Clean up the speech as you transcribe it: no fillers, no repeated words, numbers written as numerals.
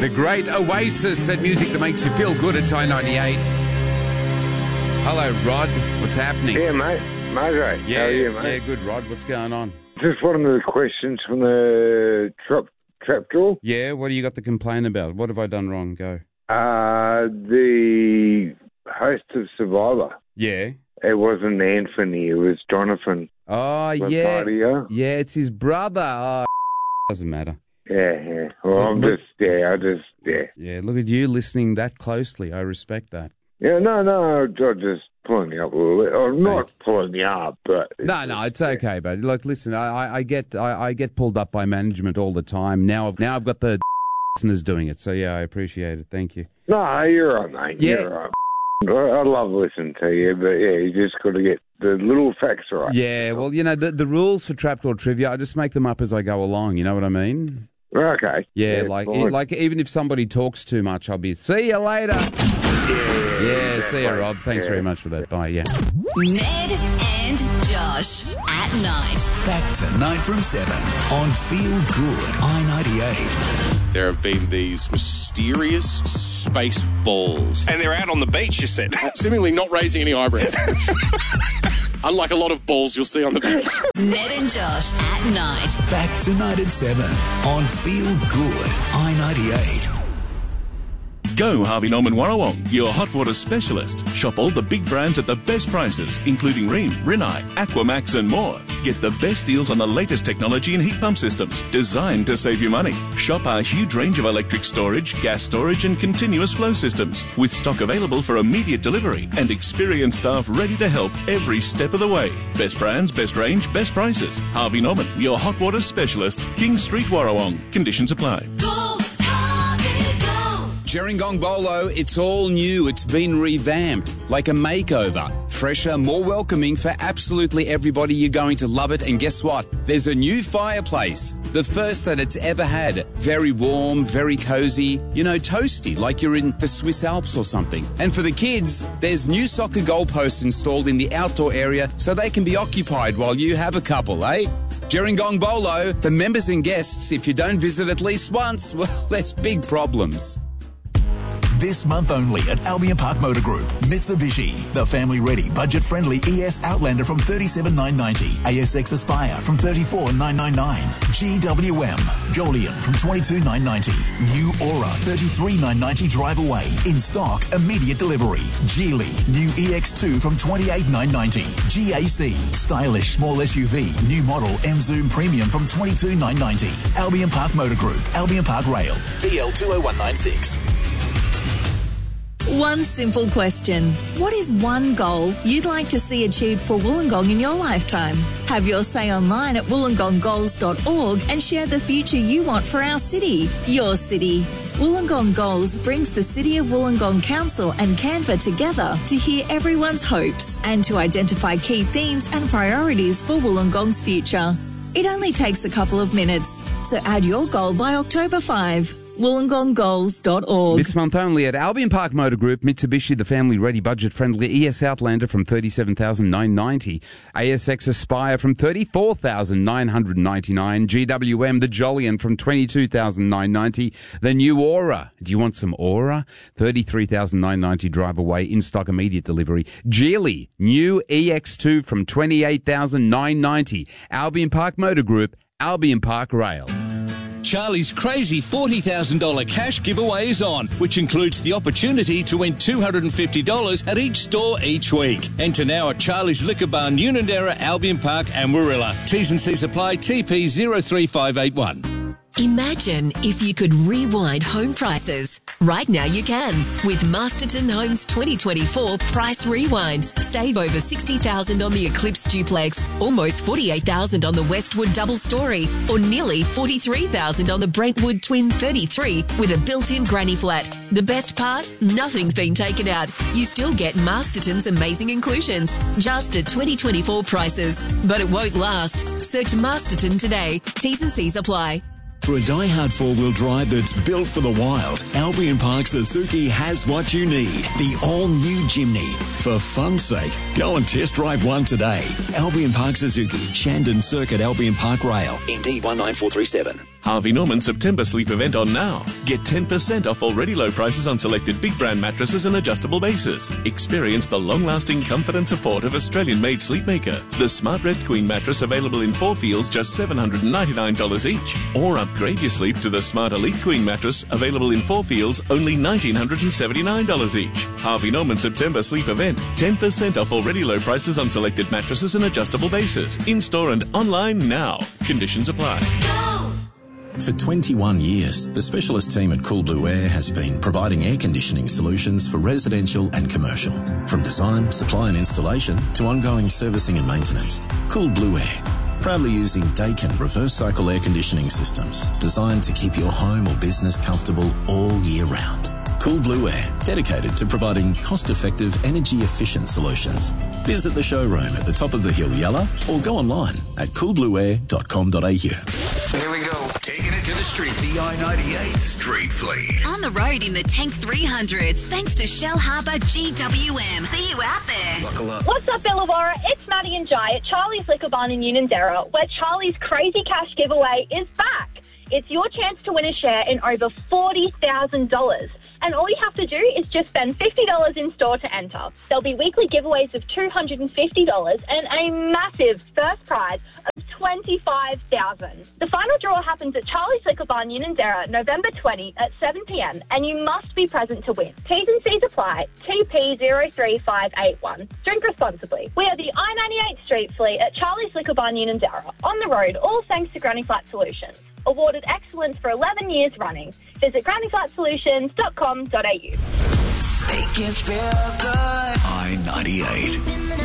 The great Oasis, that music that makes you feel good at I-98. Hello, Rod. What's happening? Yeah, mate. Margaret. Yeah, how are you, mate? Yeah, good, Rod. What's going on? Just one of the questions from the trapdoor. Yeah, what do you got to complain about? What have I done wrong? Go. The host of Survivor. Yeah. It wasn't Anthony, it was Jonathan. Oh, yeah. Lothario. Yeah, it's his brother. Oh, doesn't matter. Yeah. Well, I'm just, yeah. Yeah, look at you listening that closely. I respect that. Yeah, no, I'm just pulling you up a little bit. I'm not pulling you up, but... No, it's okay, but look, listen, I get pulled up by management all the time. Now I've got the listeners doing it, so yeah, I appreciate it. Thank you. No, you're right, mate. Yeah. You're right. I love listening to you, but yeah, you just got to get the little facts right. Yeah, well, you know, the rules for Trapdoor Trivia, I just make them up as I go along, you know what I mean? Okay. Yeah, like even if somebody talks too much, I'll be, see you later. Yeah, see you, Rob. Thanks very much for that. Bye, yeah. Ned and Josh at night. Back tonight from 7 on Feel Good I-98. There have been these mysterious space balls. And they're out on the beach, you said. Seemingly not raising any eyebrows. Unlike a lot of balls you'll see on the beach. Ned and Josh at night. Back tonight at 7 on Feel Good I-98. Go Harvey Norman Warrawong, your hot water specialist. Shop all the big brands at the best prices, including Rheem, Rinnai, Aquamax and more. Get the best deals on the latest technology and heat pump systems, designed to save you money. Shop our huge range of electric storage, gas storage and continuous flow systems, with stock available for immediate delivery and experienced staff ready to help every step of the way. Best brands, best range, best prices. Harvey Norman, your hot water specialist. King Street, Warrawong. Conditions apply. Gerringong Bolo, it's all new. It's been revamped, like a makeover. Fresher, more welcoming for absolutely everybody. You're going to love it. And guess what? There's a new fireplace. The first that it's ever had. Very warm, very cozy, you know, toasty, like you're in the Swiss Alps or something. And for the kids, there's new soccer goalposts installed in the outdoor area so they can be occupied while you have a couple, eh? Gerringong Bolo, for members and guests, if you don't visit at least once, well, there's big problems. This month only at Albion Park Motor Group. Mitsubishi, the family-ready, budget-friendly ES Outlander from $37,990. ASX Aspire from $34,999. GWM, Jolyon from $22,990. New Aura, $33,990 drive away. In stock, immediate delivery. Geely, new EX2 from $28,990. GAC, stylish small SUV, new model M Zoom Premium from $22,990. Albion Park Motor Group, Albion Park Rail, DL 20196. One simple question. What is one goal you'd like to see achieved for Wollongong in your lifetime? Have your say online at wollongonggoals.org and share the future you want for our city, your city. Wollongong Goals brings the City of Wollongong Council and Canva together to hear everyone's hopes and to identify key themes and priorities for Wollongong's future. It only takes a couple of minutes, so add your goal by October 5. wollongonggoals.org. This month only at Albion Park Motor Group, Mitsubishi, the family-ready, budget-friendly ES Outlander from $37,990. ASX Aspire from $34,999. GWM, the Jolyon from $22,990. The new Aura. Do you want some Aura? $33,990 drive away, in-stock immediate delivery. Geely, new EX2 from $28,990. Albion Park Motor Group, Albion Park Rail. Charlie's crazy $40,000 cash giveaway is on, which includes the opportunity to win $250 at each store each week. Enter now at Charlie's Liquor Bar, Unanderra, Albion Park and Warilla. T's and C's apply. TP 03581. Imagine if you could rewind home prices. Right now you can with Masterton Homes 2024 Price Rewind. Save over $60,000 on the Eclipse Duplex, almost $48,000 on the Westwood Double Story, or nearly $43,000 on the Brentwood Twin 33 with a built-in granny flat. The best part? Nothing's been taken out. You still get Masterton's amazing inclusions, just at 2024 prices. But it won't last. Search Masterton today. T's and C's apply. For a die-hard four-wheel drive that's built for the wild, Albion Park Suzuki has what you need. The all-new Jimny. For fun's sake, go and test drive one today. Albion Park Suzuki, Shandon Circuit, Albion Park Rail, ND 19437. Harvey Norman September sleep event on now. Get 10% off already low prices on selected big brand mattresses and adjustable bases. Experience the long-lasting comfort and support of Australian-made Sleepmaker. The Smart Rest Queen mattress available in 4 feels just $799 each. Or upgrade your sleep to the Smart Elite Queen mattress available in 4 feels only $1,979 each. Harvey Norman September sleep event. 10% off already low prices on selected mattresses and adjustable bases. In-store and online now. Conditions apply. For 21 years, the specialist team at Cool Blue Air has been providing air conditioning solutions for residential and commercial. From design, supply and installation to ongoing servicing and maintenance. Cool Blue Air, proudly using Daikin reverse cycle air conditioning systems designed to keep your home or business comfortable all year round. Cool Blue Air, dedicated to providing cost-effective, energy-efficient solutions. Visit the showroom at the top of the hill, Yella, or go online at coolblueair.com.au. Here we go. Taking it to the streets. The I-98 Street Fleet. On the road in the Tank 300s, thanks to Shell Harbour GWM. See you out there. Buckle up. What's up, Illawarra? It's Maddie and Jai at Charlie's Liquor Barn in Unanderra, where Charlie's Crazy Cash giveaway is back. It's your chance to win a share in over $40,000. And all you have to do is just spend $50 in store to enter. There'll be weekly giveaways of $250 and a massive first prize of $25,000. The final draw happens at Charlie's Liquor Barn, Unanderra, November 20 at 7 p.m. and you must be present to win. T's and C's apply. TP03581. Drink responsibly. We are the I-98 Street Fleet at Charlie's Liquor Barn, Unanderra. On the road, all thanks to Granny Flat Solutions. Awarded excellence for 11 years running. Visit grannyflatsolutions.com.au. Make it feel good. I-98.